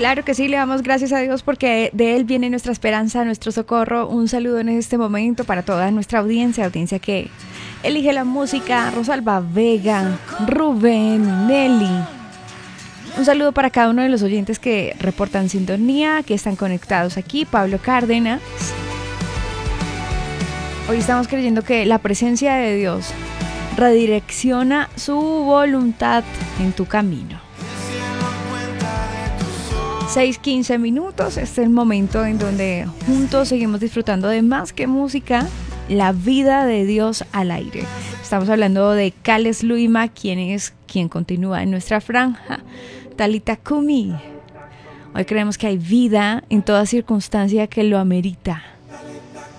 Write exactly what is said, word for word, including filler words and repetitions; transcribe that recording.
Claro que sí, le damos gracias a Dios porque de Él viene nuestra esperanza, nuestro socorro. Un saludo en este momento para toda nuestra audiencia, audiencia que elige la música, Rosalba Vega, Rubén, Nelly. Un saludo para cada uno de los oyentes que reportan sintonía, que están conectados aquí, Pablo Cárdenas. Hoy estamos creyendo que la presencia de Dios redirecciona su voluntad en tu camino. seis quince minutos, este es el momento en donde juntos seguimos disfrutando de más que música, la vida de Dios al aire. Estamos hablando de Cales Luima, quien es quien continúa en nuestra franja, Talita Kumi. Hoy creemos que hay vida en toda circunstancia que lo amerita.